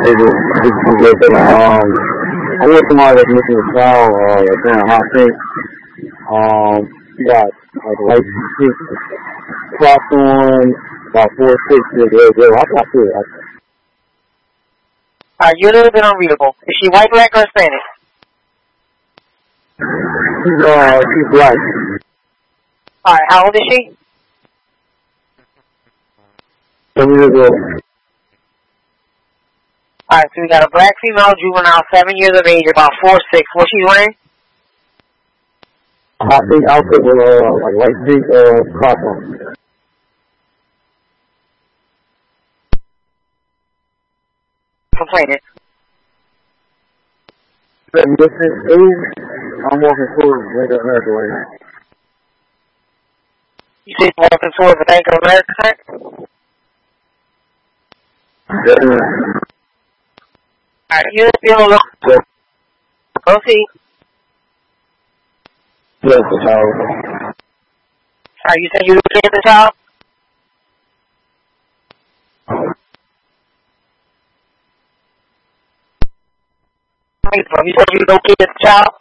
I want somebody that's missing a child, during hot pink. She got like light pink crops on, about 4'6", I got good. Alright, you're a little bit unreadable. Is she white, black, or Hispanic? She's black. Alright, how old is she? 7 years old. Alright, so we got a black female juvenile, 7 years of age, about 4'6". What she's wearing? Hot pink outfit with like light pink cross on. Complaining. Missing age, I'm walking towards Bank of America right now. You say you're walking towards the Bank of America, sir? Yeah. Alright, you're a look. Go see. Yes, the child. Alright, you said you were looking at the child? You said you were looking at the child?